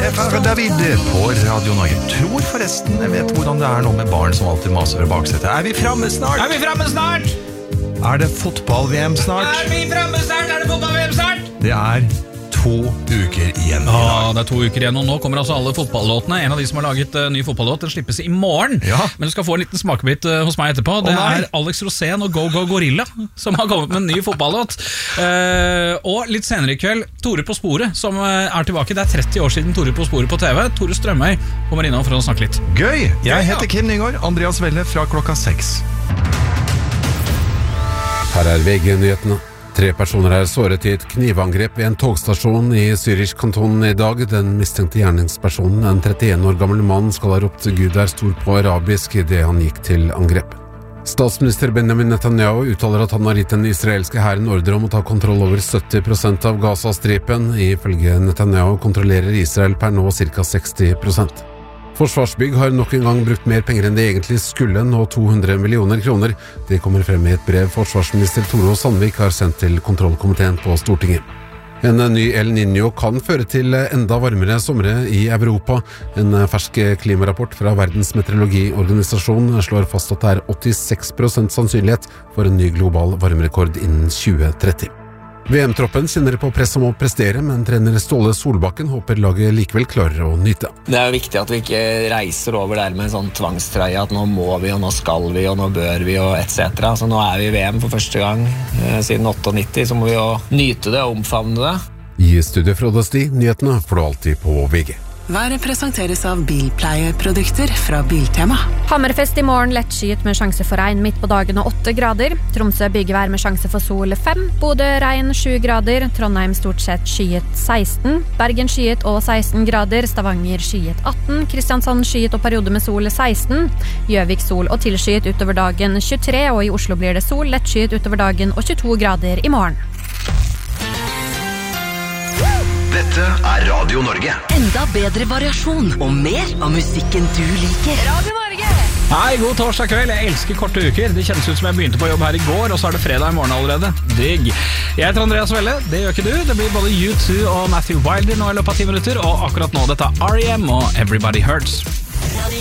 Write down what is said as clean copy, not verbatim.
Det Farah David på Radio Norge. Tror forresten jeg vet hvordan det nå med barn som alltid maser ved baksetet. Vi framme snart? Vi framme snart? Det fotball-VM snart? Vi framme snart? Det fotball-VM snart? Det 2 uker igjen i dag. Det 2 uker igjen, og nå kommer altså alle fotballåtene. En av de som har laget ny fotballåt, den slippes i morgen. Men du skal få en liten smakebit hos meg etterpå. Det Alex Rosén og Go Go Gorilla som har kommet med en ny fotballåt. Og litt senere i kveld, Tore på sporet, som tilbake. Det 30 år siden Tore på sporet på TV. Tore Strømøy kommer innom for å snakke litt. Gøy! Jeg heter Kim Nygaard, Andreas Welle fra klokka 6. Her VG-nyhetene. 3 personer såret i et knivangrep ved en togstasjon i Zürich-kantonen i dag. Den mistenkte gjerningspersonen, en 31 år gammel mann, skal ha ropt Gud stor på arabisk I det han gikk til angrep. Statsminister Benjamin Netanyahu uttaler at han har gitt den israelske hæren ordre om å ta kontroll over 70% av Gaza-stripen. Ifølge Netanyahu kontrollerer Israel per nå ca. 60%. Forsvarsbygg har nok en gang brukt mer penger enn det egentlig skulle, nå 200 millioner kroner. Det kommer frem I et brev forsvarsminister Tore Sandvik har sendt til kontrollkomiteen på Stortinget. En ny El Niño kan føre til enda varmere somre I Europa. En fersk klimarapport fra Verdens meteorologiorganisasjon slår fast at det 86% sannsynlighet for en ny global varmerekord innen 2030. VM-troppen kjenner på press om å prestere, men trener Ståle Solbakken håper laget likevel klarer å nyte. Det jo viktig at vi ikke reiser over der med en sånn tvangstrøye, at nå må vi, og nå skal vi, og nå bør vi, og etc. Så nå vi I VM for første gang siden 98, så må vi jo nyte det og omfavne det. I studio Frode Sti, nyhetene får du alltid på VG. Været presenteres av bilpleieprodukter fra Biltema. Hammerfest I morgen lettskyet med sjanse for regn midt på dagen og 8 grader. Tromsø byggevær med sjanse for sol 5. Bodø regn 7 grader. Trondheim stort sett skyet 16. Bergen skyet og 16 grader. Stavanger skyet 18. Kristiansand skyet og periode med sol 16. Gjøvik sol og tilskyet utover dagen 23. Og I Oslo blir det sol, lettskyet utover dagen og 22 grader I morgen. Dette Radio Norge. Enda bedre variasjon og mer av musikken du liker. Radio Norge! Hei, god torsdag kveld. Jeg elsker korte uker. Det kjennes ut som jeg begynte på jobb her I går, og så det fredag I morgen allerede. Digg. Jeg heter Andreas Welle. Det gjør ikke du. Det blir både U2 og Matthew Wilder nå I løpet av 10 minutter, og akkurat nå dette R.E.M. og Everybody Hurts. Radio